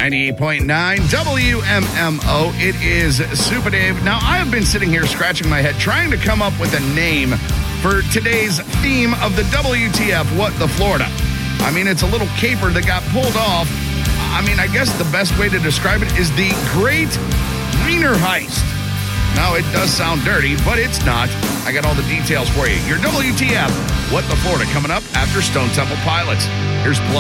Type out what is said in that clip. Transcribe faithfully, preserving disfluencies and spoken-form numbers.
ninety-eight point nine W M M O. It is Super Dave. Now, I have been sitting here scratching my head trying to come up with a name for today's theme of the W T F, What the Florida. I mean, it's a little caper that got pulled off. I mean, I guess the best way to describe it is the Great Wiener Heist. Now, it does sound dirty, but it's not. I got all the details for you. Your W T F, What the Florida, coming up after Stone Temple Pilots. Here's Blood.